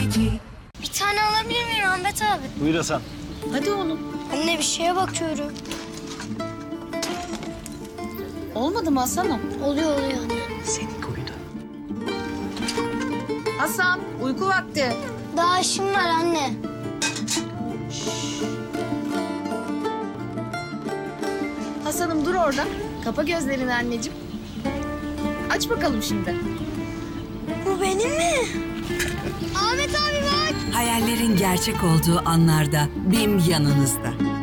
Bir tane alabilir miyim Ahmet abi? Buyur Hasan. Hadi oğlum. Anne bir şeye bakıyorum. Olmadı mı Hasan'ım? Oluyor anne. Senin koydu. Hasan, uyku vakti. Daha işim var anne. Hasan'ım dur orada. Kapa gözlerini anneciğim. Aç bakalım şimdi. Bu benim mi? Ahmet abi bak. Hayallerin gerçek olduğu anlarda BİM yanınızda.